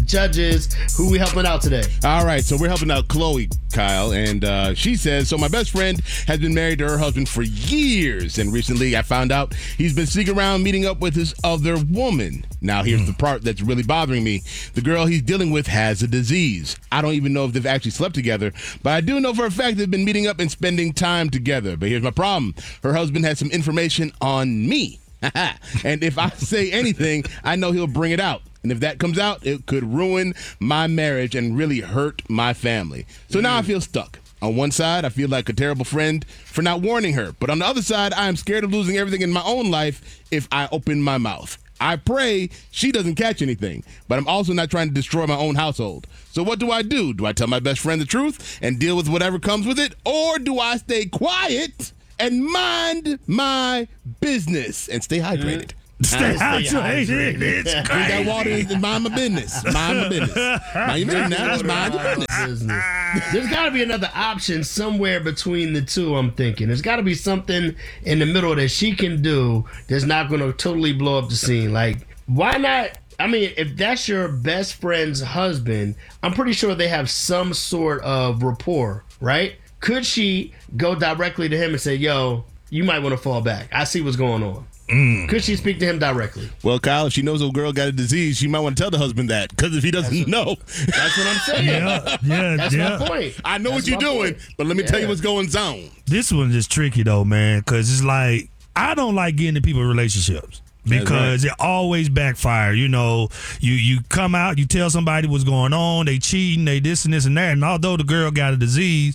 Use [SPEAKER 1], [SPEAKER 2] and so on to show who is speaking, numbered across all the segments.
[SPEAKER 1] judges. Who we helping out today?
[SPEAKER 2] All right, so we're helping out Chloe, Kyle, and she says, so my best friend has been married to her husband for years, and recently I found out he's been sneaking around meeting up with his other woman. Now, here's the part that's really bothering me. The girl he's dealing with has a disease. I don't even know if they've actually slept together, but I do know for a fact they've been meeting up and spending time together. But here's my problem. Her husband has some information on me. And if I say anything, I know he'll bring it out. And if that comes out, it could ruin my marriage and really hurt my family. So now I feel stuck. On one side, I feel like a terrible friend for not warning her. But on the other side, I am scared of losing everything in my own life if I open my mouth. I pray she doesn't catch anything, but I'm also not trying to destroy my own household. So what do? Do I tell my best friend the truth and deal with whatever comes with it? Or do I stay quiet and mind my business and stay hydrated?
[SPEAKER 3] Stay hydrated. It's
[SPEAKER 2] Drink that water and mind my business. Mind my business. Mind your business. Now just mind your business.
[SPEAKER 1] There's got to be another option somewhere between the two, I'm thinking. There's got to be something in the middle that she can do that's not going to totally blow up the scene. Like, why not? I mean, if that's your best friend's husband, I'm pretty sure they have some sort of rapport, right? Could she go directly to him and say, yo, you might want to fall back. I see what's going on. Could she speak to him directly?
[SPEAKER 2] Well, Kyle, if she knows a girl got a disease, she might want to tell the husband that. Because if he doesn't know.
[SPEAKER 1] That's what I'm saying. That's my point.
[SPEAKER 2] I know what you're doing, but let me tell you what's going on.
[SPEAKER 3] This one's just tricky, though, man, because it's like, I don't like getting into people's relationships. Because it always backfire. You know, you come out, you tell somebody what's going on, they cheating, they this and this and that, and although the girl got a disease,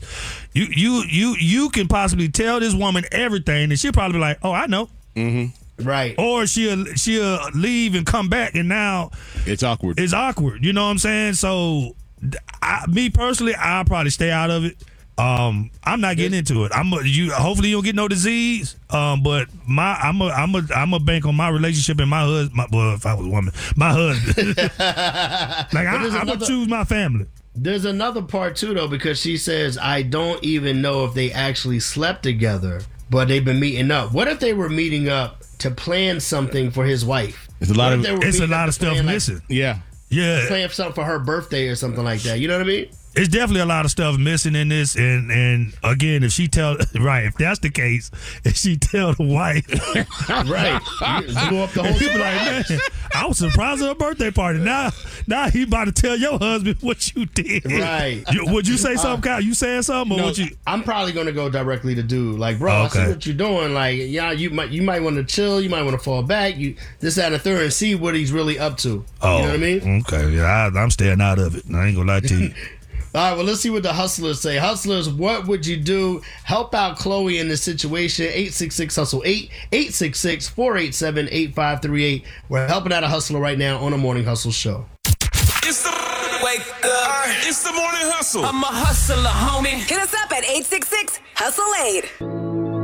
[SPEAKER 3] you can possibly tell this woman everything, and she'll probably be like, oh, I know.
[SPEAKER 2] Mm-hmm.
[SPEAKER 1] Right.
[SPEAKER 3] Or she'll leave and come back, and now
[SPEAKER 2] it's awkward.
[SPEAKER 3] You know what I'm saying? So, me personally, I'll probably stay out of it. I'm not getting into it. Hopefully you don't get no disease. But I'm a bank on my relationship and my husband. Well, if I was a woman, my husband. Like I'm gonna choose my family.
[SPEAKER 1] There's another part too, though, because she says I don't even know if they actually slept together, but they've been meeting up. What if they were meeting up to plan something for his wife?
[SPEAKER 3] It's a lot of stuff missing.
[SPEAKER 1] Yeah. Plan something for her birthday or something like that. You know what I mean?
[SPEAKER 3] It's definitely a lot of stuff missing in this, and again, if that's the case, if she tell the wife,
[SPEAKER 1] right, blow up the whole
[SPEAKER 3] people like, man, I was surprised at her birthday party. Now he about to tell your husband what you did.
[SPEAKER 1] Right?
[SPEAKER 3] Would you say something, Kyle? You saying something, or
[SPEAKER 1] no,
[SPEAKER 3] would you?
[SPEAKER 1] I'm probably gonna go directly to dude. Like, bro, I see what you're doing. Like, yeah, you might want to chill. You might want to fall back. This, that, and the third, and see what he's really up to.
[SPEAKER 3] Oh,
[SPEAKER 1] you know what I mean?
[SPEAKER 3] Okay, yeah, I'm staying out of it. I ain't gonna lie to you.
[SPEAKER 1] All right, well, let's see what the hustlers say. Hustlers, what would you do? Help out Chloe in this situation. 866-HUSTLE-8, 866-487-8538. We're helping out a hustler right now on the Morning Hustle Show.
[SPEAKER 4] It's the wake up. It's the Morning Hustle.
[SPEAKER 5] I'm a hustler, homie.
[SPEAKER 6] Hit us up at 866-HUSTLE-8.